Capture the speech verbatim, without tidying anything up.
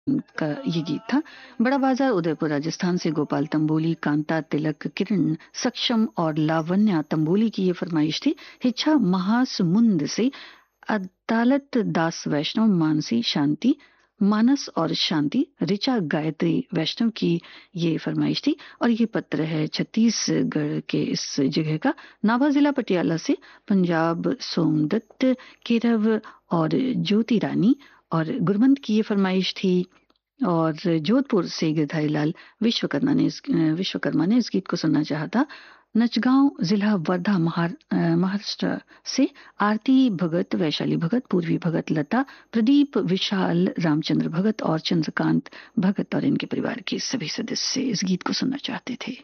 का ये गीत था। बड़ा बाजार उदयपुर राजस्थान से गोपाल तंबोली, कांता तिलक, किरण सक्षम और लावण्या तंबोली की ये फरमाइश थी। हिच्छा महासमुंद से अदालत दास वैष्णव, मानसी शांति, मानस और शांति, ऋचा गायत्री वैष्णव की ये फरमाइश थी। और ये पत्र है छत्तीसगढ़ के इस जगह का, नाभा जिला पटियाला से पंजाब सोमदत्त, केरव और ज्योति रानी और गुरमंत की ये फरमाइश थी। और जोधपुर से गिरधारी लाल विश्वकर्मा ने इस विश्वकर्मा ने इस गीत को सुनना चाहा था। नचगांव जिला वर्धा महार, अ, महाराष्ट्र से आरती भगत, वैशाली भगत, पूर्वी भगत, लता, प्रदीप, विशाल, रामचंद्र भगत और चंद्रकांत भगत और इनके परिवार के सभी सदस्य इस गीत को सुनना चाहते थे।